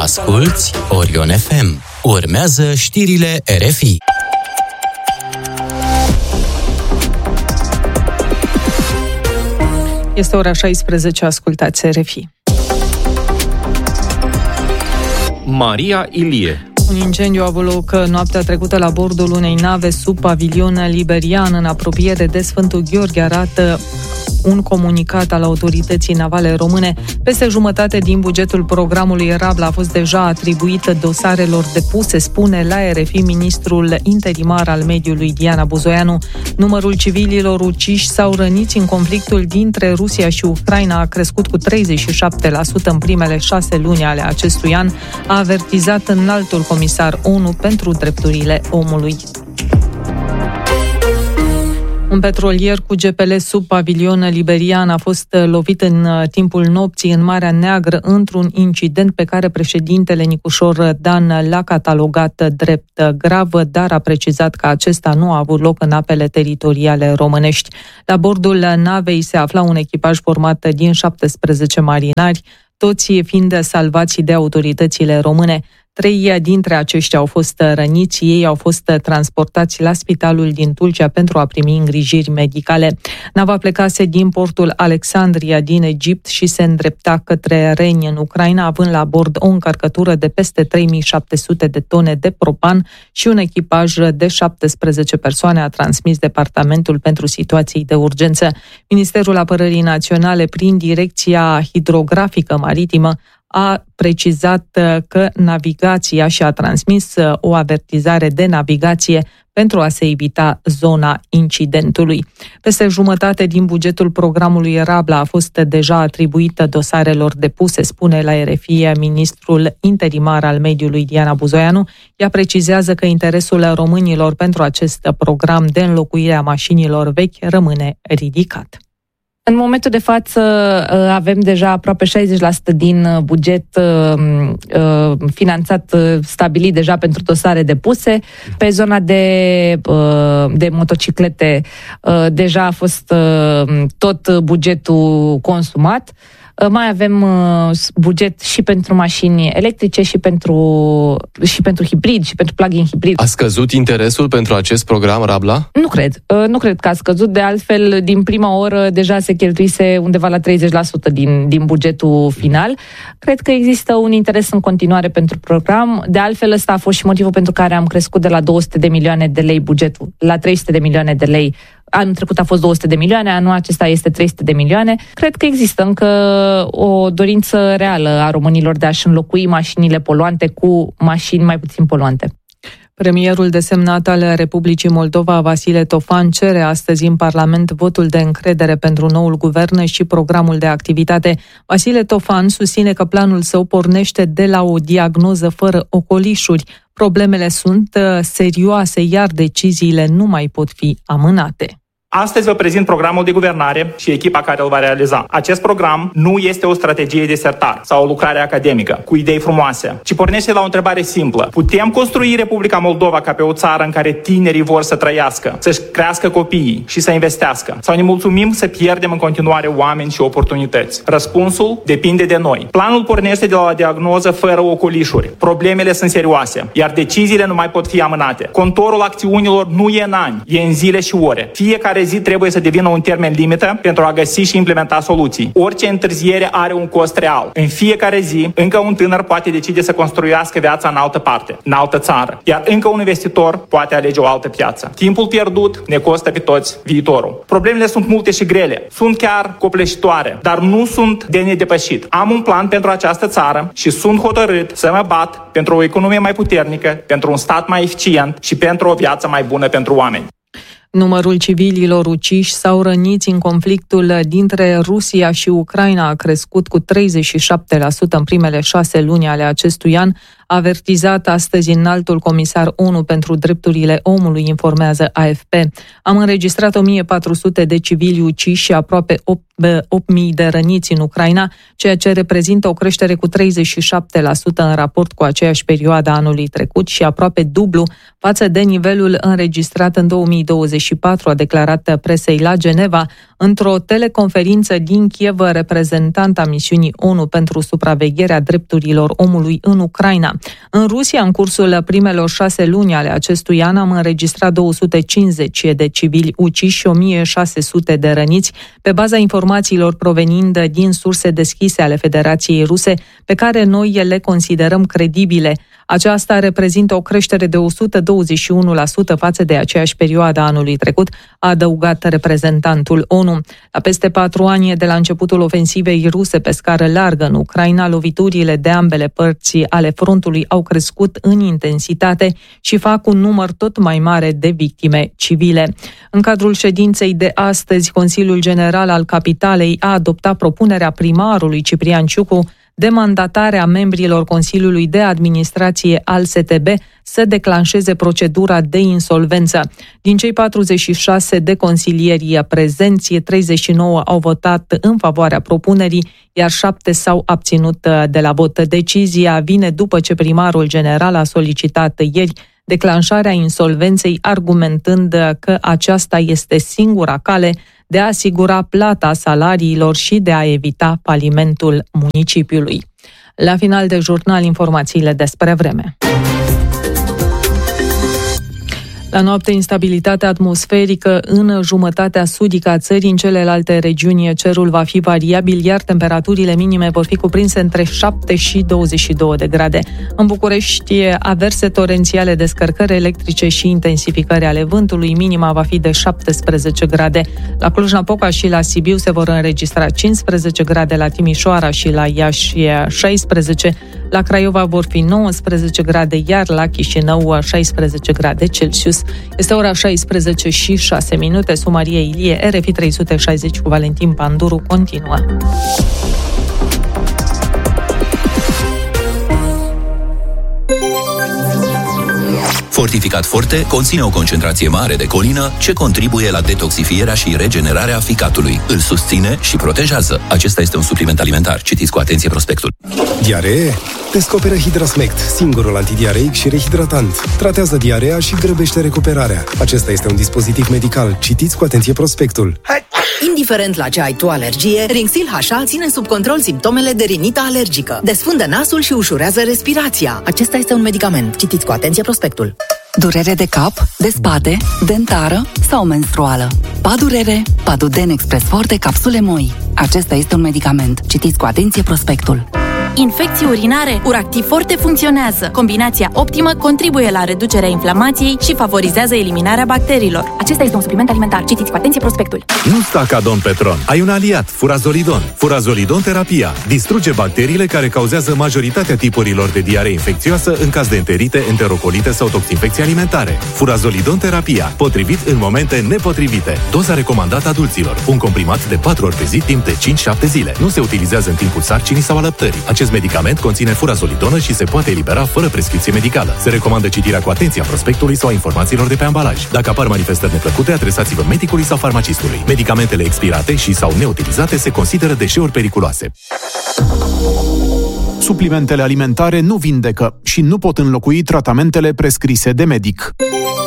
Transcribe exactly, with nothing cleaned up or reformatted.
Asculți Orion F M. Urmează știrile R F I. Este ora șaisprezece, ascultați R F I. Maria Ilie. Un incendiu a avut loc noaptea trecută la bordul unei nave sub pavilion liberian în apropiere de Sfântul Gheorghe, arată un comunicat al autorității navale române. Peste jumătate din bugetul programului Rabla a fost deja atribuită dosarelor depuse, spune la R F I ministrul interimar al mediului Diana Buzoianu. Numărul civililor uciși sau răniți în conflictul dintre Rusia și Ucraina a crescut cu treizeci și șapte la sută în primele șase luni ale acestui an, a avertizat înaltul comisar O N U pentru drepturile omului. Un petrolier cu G P L sub pavilion liberian a fost lovit în timpul nopții în Marea Neagră într-un incident pe care președintele Nicușor Dan l-a catalogat drept grav, dar a precizat că acesta nu a avut loc în apele teritoriale românești. La bordul navei se afla un echipaj format din șaptesprezece marinari, toți fiind salvați de autoritățile române. Trei dintre aceștia au fost răniți, ei au fost transportați la spitalul din Tulcea pentru a primi îngrijiri medicale. Nava plecase din portul Alexandria din Egipt și se îndrepta către Reni în Ucraina, având la bord o încărcătură de peste trei mii șapte sute de tone de propan și un echipaj de șaptesprezece persoane, a transmis Departamentul pentru Situații de Urgență. Ministerul Apărării Naționale, prin Direcția Hidrografică Maritimă, a precizat că navigația și a transmis o avertizare de navigație pentru a se evita zona incidentului. Peste jumătate din bugetul programului Rabla a fost deja atribuită dosarelor depuse, spune la R F I ministrul interimar al mediului Diana Buzoianu. Ea precizează că interesul românilor pentru acest program de înlocuire a mașinilor vechi rămâne ridicat. În momentul de față avem deja aproape șaizeci la sută din buget finanțat, stabilit deja pentru dosare depuse. Pe zona de, de motociclete deja a fost tot bugetul consumat. Mai avem buget și pentru mașini electrice și pentru, și pentru hibrid și pentru plug-in hibrid. A scăzut interesul pentru acest program Rabla? Nu cred. Nu cred că a scăzut. De altfel, din prima oră deja se cheltuise undeva la treizeci la sută din, din bugetul final. Cred că există un interes în continuare pentru program. De altfel, ăsta a fost și motivul pentru care am crescut de la două sute de milioane de lei bugetul la trei sute de milioane de lei. Anul trecut a fost două sute de milioane, anul acesta este trei sute de milioane. Cred că există încă o dorință reală a românilor de a-și înlocui mașinile poluante cu mașini mai puțin poluante. Premierul desemnat al Republicii Moldova, Vasile Tofan, cere astăzi în Parlament votul de încredere pentru noul guvern și programul de activitate. Vasile Tofan susține că planul său pornește de la o diagnoză fără ocolișuri. Problemele sunt serioase, iar deciziile nu mai pot fi amânate. Astăzi vă prezint programul de guvernare și echipa care îl va realiza. Acest program nu este o strategie de sertar sau o lucrare academică cu idei frumoase, ci pornește la o întrebare simplă. Putem construi Republica Moldova ca pe o țară în care tinerii vor să trăiască, să-și crească copiii și să investească? Sau ne mulțumim să pierdem în continuare oameni și oportunități? Răspunsul depinde de noi. Planul pornește de la o diagnoză fără ocolișuri. Problemele sunt serioase, iar deciziile nu mai pot fi amânate. Contorul acțiunilor nu e în ani, e în zile și ore. Fiecare zi trebuie să devină un termen limită pentru a găsi și implementa soluții. Orice întârziere are un cost real. În fiecare zi, încă un tânăr poate decide să construiască viața în altă parte, în altă țară, iar încă un investitor poate alege o altă piață. Timpul pierdut ne costă pe toți viitorul. Problemele sunt multe și grele, sunt chiar copleșitoare, dar nu sunt de nedepășit. Am un plan pentru această țară și sunt hotărât să mă bat pentru o economie mai puternică, pentru un stat mai eficient și pentru o viață mai bună pentru oameni. Numărul civililor uciși sau răniți în conflictul dintre Rusia și Ucraina a crescut cu treizeci și șapte la sută în primele șase luni ale acestui an, a avertizat astăzi înaltul comisar O N U pentru drepturile omului, informează A F P. Am înregistrat o mie patru sute de civili uciși și aproape opt mii de răniți în Ucraina, ceea ce reprezintă o creștere cu treizeci și șapte la sută în raport cu aceeași perioadă anului trecut și aproape dublu față de nivelul înregistrat în două mii douăzeci și patru, a declarat presei la Geneva Într-o teleconferință din Kiev, reprezentanta misiunii ONU pentru supravegherea drepturilor omului în Ucraina. În Rusia, în cursul primelor șase luni ale acestui an, am înregistrat două sute cincizeci de civili uciși și o mie șase sute de răniți, pe baza informațiilor provenind din surse deschise ale Federației Ruse, pe care noi le considerăm credibile. Aceasta reprezintă o creștere de o sută douăzeci și unu la sută față de aceeași perioadă anului trecut, a adăugat reprezentantul ONU. La peste patru ani de la începutul ofensivei ruse pe scară largă în Ucraina, loviturile de ambele părți ale frontului au crescut în intensitate și fac un număr tot mai mare de victime civile. În cadrul ședinței de astăzi, Consiliul General al Capitalei a adoptat propunerea primarului Ciprian Ciucu de mandatarea membrilor Consiliului de Administrație al S T B să declanșeze procedura de insolvență. Din cei patruzeci și șase de consilieri prezenți, treizeci și nouă au votat în favoarea propunerii, iar șapte s-au abținut de la vot. Decizia vine după ce primarul general a solicitat ieri declanșarea insolvenței, argumentând că aceasta este singura cale de a asigura plata salariilor și de a evita falimentul municipiului. La final de jurnal, informațiile despre vreme. La noapte, instabilitate atmosferică în jumătatea sudică a țării. În celelalte regiuni cerul va fi variabil, iar temperaturile minime vor fi cuprinse între șapte și douăzeci și două de grade. În București, averse torențiale, descărcări electrice și intensificări ale vântului. Minima va fi de șaptesprezece grade. La Cluj-Napoca și la Sibiu se vor înregistra cincisprezece grade, la Timișoara și la Iași șaisprezece, la Craiova vor fi nouăsprezece grade, iar la Chișinău șaisprezece grade Celsius. Este ora șaisprezece și șase minute. Sunt Maria Ilie, R F I trei sute șaizeci cu Valentin Panduru continuă. Fortificat Forte conține o concentrație mare de colină ce contribuie la detoxifierea și regenerarea ficatului. Îl susține și protejează. Acesta este un supliment alimentar. Citiți cu atenție prospectul. Diaree? Descoperă Hidrasmect, singurul antidiareic și rehidratant. Tratează diarea și grăbește recuperarea. Acesta este un dispozitiv medical. Citiți cu atenție prospectul. Indiferent la ce ai tu alergie, Rinxil H A ține sub control simptomele de rinită alergică. Desfundă nasul și ușurează respirația. Acesta este un medicament. Citiți cu atenție prospectul. Durere de cap, de spate, dentară sau menstruală. Padurere, Paduden Express Forte, capsule moi. Acesta este un medicament. Citiți cu atenție prospectul. Infecții urinare, Uractiv Forte funcționează. Combinația optimă contribuie la reducerea inflamației și favorizează eliminarea bacteriilor. Acesta este un supliment alimentar. Citiți cu atenție prospectul. Nu sta ca Don Petron. Ai un aliat, Furazolidon. Furazolidon terapia distruge bacteriile care cauzează majoritatea tipurilor de diaree infecțioasă în caz de enterite, enterocolite sau toxinfecții alimentare. Furazolidon terapia, potrivit în momente nepotrivite. Doza recomandată adulților. Un comprimat de patru ori pe zi timp de cinci șapte zile. Nu se utilizează în timpul sarcinii sau alăptării. Acest medicament conține furazolidonă și se poate elibera fără prescripție medicală. Se recomandă citirea cu atenție a prospectului sau a informațiilor de pe ambalaj. Dacă apar manifestări neplăcute, adresați-vă medicului sau farmacistului. Medicamentele expirate și sau neutilizate se consideră deșeuri periculoase. Suplimentele alimentare nu vindecă și nu pot înlocui tratamentele prescrise de medic.